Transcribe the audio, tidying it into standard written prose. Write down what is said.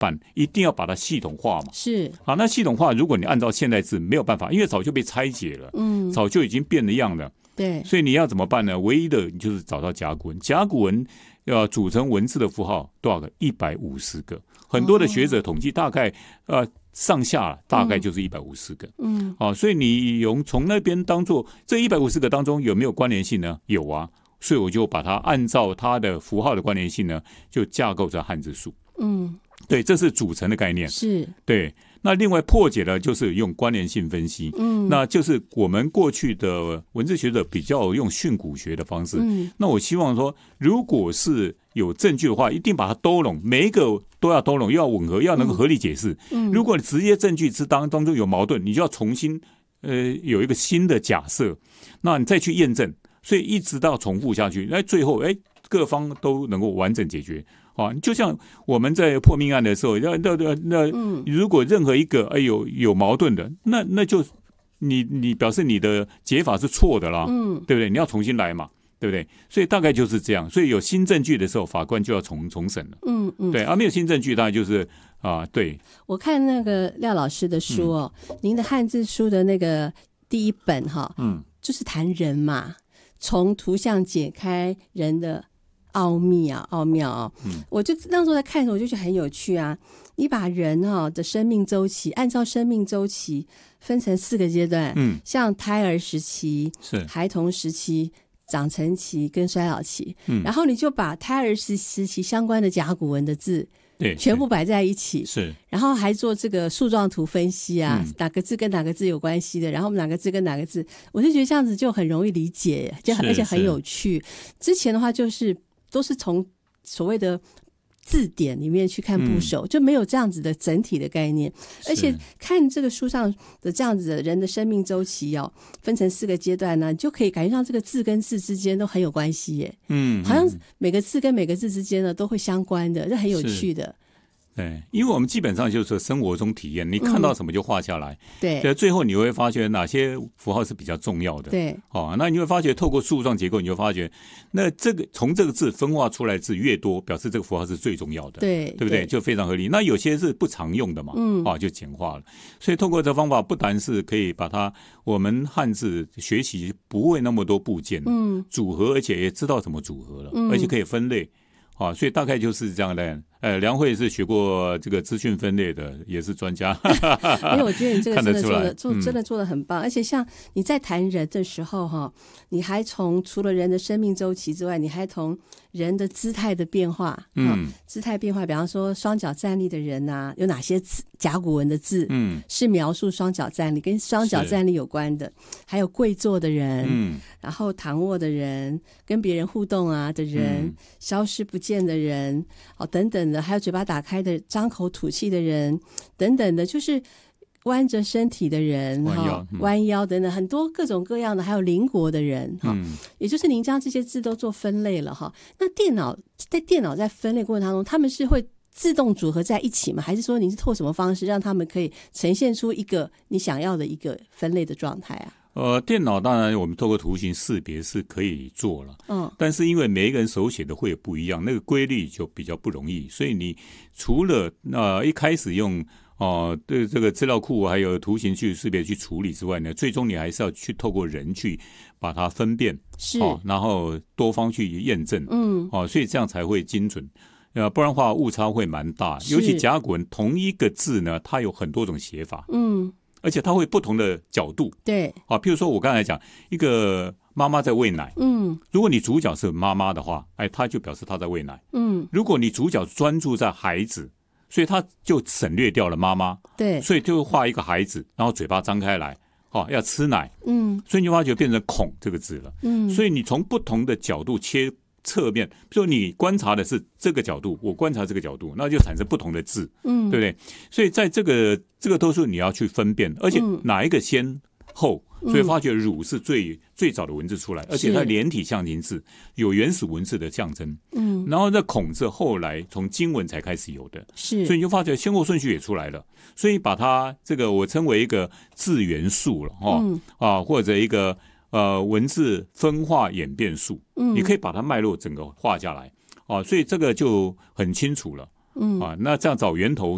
办？一定要把它系统化嘛。 是好，那系统化，如果你按照现代字没有办法，因为早就被拆解了，早就已经变了样了。 对， 所以你要怎么办呢？唯一的你就是找到甲骨文，甲骨文要组成文字的符号多少个？150个。很多的学者统计，大概上下大概就是150个。所以你从那边当做这150个当中有没有关联性呢？有啊，所以我就把它按照它的符号的关联性呢，就架构成汉字数。对，这是组成的概念。 是， 对。那另外破解呢，就是用关联性分析。那就是我们过去的文字学者比较用训诂学的方式。那我希望说，如果是有证据的话，一定把它兜拢，每一个都要兜拢，要吻合，要能够合理解释。如果直接证据当中有矛盾，你就要重新有一个新的假设，那你再去验证，所以一直到重复下去，最后各方都能够完整解决。就像我们在破命案的时候，如果任何一个有矛盾的，那就你表示你的解法是错的啦，对不对？你要重新来嘛，对不对？所以大概就是这样。所以有新证据的时候，法官就要重审了。对，没有新证据，当然就是对。 我看那个廖老师的书您的汉字书的那个第一本就是谈人嘛，从图像解开人的奥妙我就那时候在看的时候，我就觉得很有趣啊。你把人的生命周期按照生命周期分成4个阶段，像胎儿时期、孩童时期、长成期跟衰老期，然后你就把胎儿时期相关的甲骨文的字全部摆在一起， 是， 然后还做这个树状图分析啊，哪个字跟哪个字有关系的，然后哪个字跟哪个字，我就觉得这样子就很容易理解，而且很有趣。之前的话都是从所谓的字典里面去看部首，就没有这样子的整体的概念。而且看这个书上的这样子的人的生命周期分成4个阶段呢，你就可以感觉到这个字跟字之间都很有关系耶。好像每个字跟每个字之间呢都会相关的，这很有趣的。 对，因为我们基本上就是生活中体验，你看到什么就画下来。 对， 最后你会发觉哪些符号是比较重要的。 对， 那你会发觉透过树状结构，你就发觉那从这个字分化出来的字越多，表示这个符号是最重要的。对不对？就非常合理。那有些是不常用的嘛，就简化了。所以透过这方法，不但是可以把我们汉字学习不会那么多部件，组合，而且也知道怎么组合了，而且可以分类。所以大概就是这样的。梁慧是学过这个资讯分类的，也是专家。 因为我觉得你这个真的做得很棒，而且像你在谈人的时候你还除了人的生命周期之外，你还从人的姿态的变化，姿态变化，比方说双脚站立的人啊，有哪些甲骨文的字是描述双脚站立，跟双脚站立有关的，还有跪坐的人，然后躺卧的人，跟别人互动的人，消失不见的人，等等的，还有嘴巴打开的张口吐气的人等等的，就是弯着身体的人，弯腰等等，很多各种各样的，还有邻国的人，也就是您将这些字都做分类了那电脑在分类过程当中，他们是会自动组合在一起吗？还是说您是透过什么方式让他们可以呈现出一个你想要的一个分类的状态啊？ 电脑当然我们透过图形识别是可以做了，但是因为每一个人手写的会有不一样，那个规律就比较不容易，所以你除了一开始用对这个资料库还有图形去识别去处理之外呢，最终你还是要去透过人去把它分辨，是然后多方去验证，所以这样才会精准。不然的话误差会蛮大，尤其甲骨文同一个字呢，它有很多种写法，而且它会不同的角度。对，譬如说我刚才讲一个妈妈在喂奶，如果你主角是妈妈的话，它就表示她在喂奶。如果你主角专注在孩子，所以他就省略掉了妈妈。对，所以就画一个孩子，然后嘴巴张开来，要吃奶。所以你就发觉变成孔这个字了。所以你从不同的角度切侧面，比如说你观察的是这个角度，我观察这个角度，那就产生不同的字，对不对？所以在这个都是你要去分辨，而且哪一个先后，所以发觉儒是最早的文字出来，而且它连体象形字，有原始文字的象征。然后这孔字后来从经文才开始有的，是，所以你就发觉先后顺序也出来了，所以把它这个我称为一个字元素了，或者一个文字分化演变术，你可以把它脉络整个画下来，所以这个就很清楚了，那这样找源头